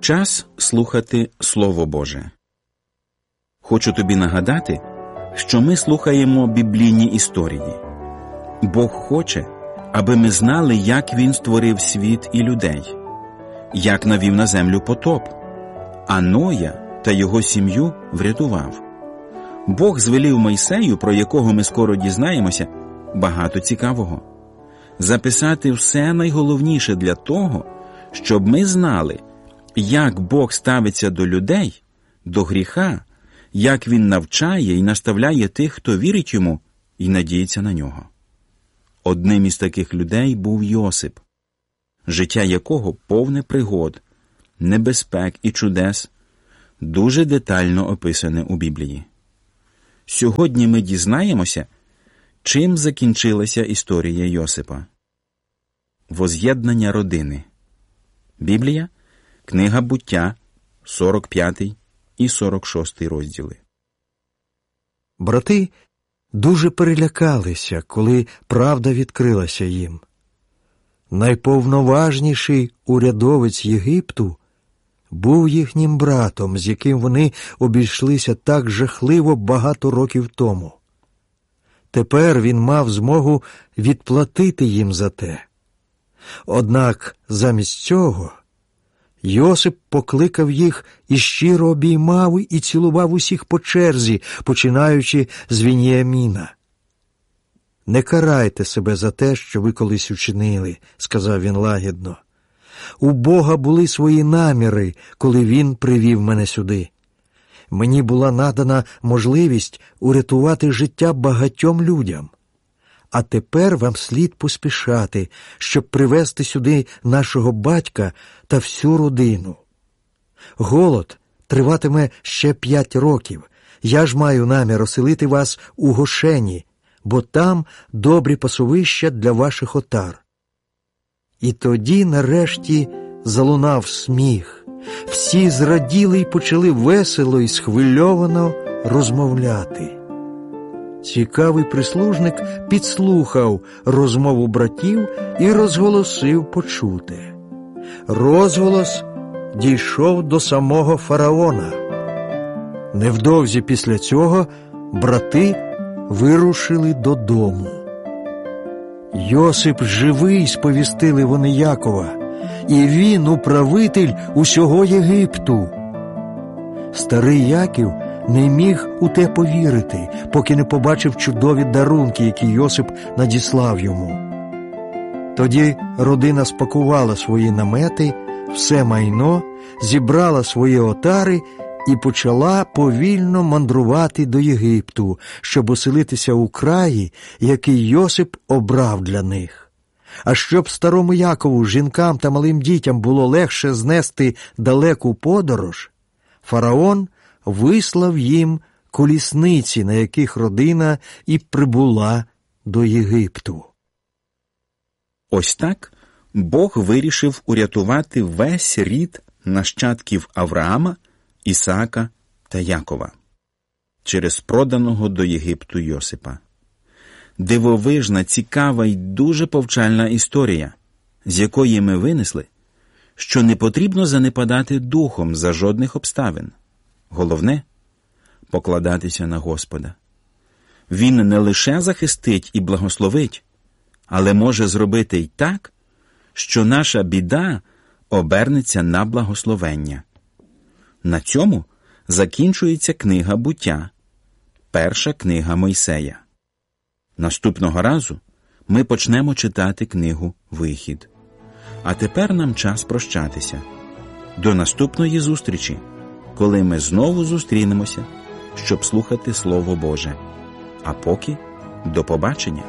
Час слухати Слово Боже. Хочу тобі нагадати, що ми слухаємо біблійні історії. Бог хоче, аби ми знали, як Він створив світ і людей, як навів на землю потоп, а Ноя та його сім'ю врятував. Бог звелів Мойсею, про якого ми скоро дізнаємося, багато цікавого. Записати все найголовніше для того, щоб ми знали, як Бог ставиться до людей, до гріха, як Він навчає і наставляє тих, хто вірить Йому і надіється на Нього. Одним із таких людей був Йосип, життя якого повне пригод, небезпек і чудес, дуже детально описане у Біблії. Сьогодні ми дізнаємося, чим закінчилася історія Йосипа. Воз'єднання родини. Біблія, книга Буття, 45 і 46 розділи. Брати дуже перелякалися, коли правда відкрилася їм. Найповноважніший урядовець Єгипту був їхнім братом, з яким вони обійшлися так жахливо багато років тому. Тепер він мав змогу відплатити їм за те. Однак замість цього Йосип покликав їх і щиро обіймав і цілував усіх по черзі, починаючи з Веніаміна. «Не карайте себе за те, що ви колись учинили», – сказав він лагідно. «У Бога були свої наміри, коли Він привів мене сюди. Мені була надана можливість урятувати життя багатьом людям. А тепер вам слід поспішати, щоб привезти сюди нашого батька та всю родину. Голод триватиме ще 5 років. Я ж маю намір оселити вас у Гошені, бо там добрі пасовища для ваших отар». І тоді, нарешті, залунав сміх. Всі зраділи й почали весело і схвильовано розмовляти. Цікавий прислужник підслухав розмову братів і розголосив почуте. Розголос дійшов до самого фараона. Невдовзі після цього брати вирушили додому. «Йосип живий», – сповістили вони Якова, «і він управитель усього Єгипту». Старий Яків не міг у те повірити, поки не побачив чудові дарунки, які Йосип надіслав йому. Тоді родина спакувала свої намети, все майно, зібрала свої отари і почала повільно мандрувати до Єгипту, щоб оселитися у краї, який Йосип обрав для них. А щоб старому Якову, жінкам та малим дітям було легше знести далеку подорож, фараон вислав їм колісниці, на яких родина і прибула до Єгипту. Ось так Бог вирішив урятувати весь рід нащадків Авраама, Ісаака та Якова через проданого до Єгипту Йосипа. Дивовижна, цікава й дуже повчальна історія, з якої ми винесли, що не потрібно занепадати духом за жодних обставин. Головне – покладатися на Господа. Він не лише захистить і благословить, але може зробити й так, що наша біда обернеться на благословення. На цьому закінчується книга Буття, перша книга Мойсея. Наступного разу ми почнемо читати книгу Вихід. А тепер нам час прощатися. До наступної зустрічі, коли ми знову зустрінемося, щоб слухати Слово Боже. А поки до побачення.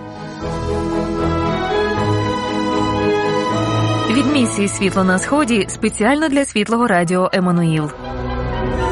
Від місії «Світло на Сході» спеціально для Світлого Радіо Еммануїл.